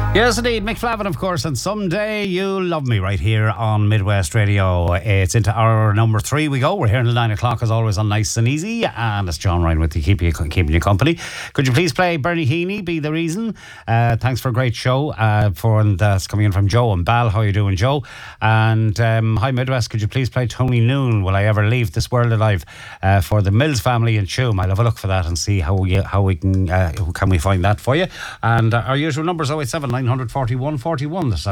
Yes, indeed. Mick Flavin, of course, and Someday You'll Love Me right here on Midwest Radio. It's into hour number 3 we go. We're here until 9 o'clock as always on Nice and Easy, and it's John Ryan with you, keeping you company. Could you please play Bernie Heaney, Be the Reason? Thanks for a great show. And that's coming in from Joe and Bal. How you doing, Joe? And hi, Midwest. Could you please play Tony Noon, Will I Ever Leave This World Alive? For the Mills family in Tuam. I'll have a look for that and see how we can find that for you. And our usual numbers 087 941 41.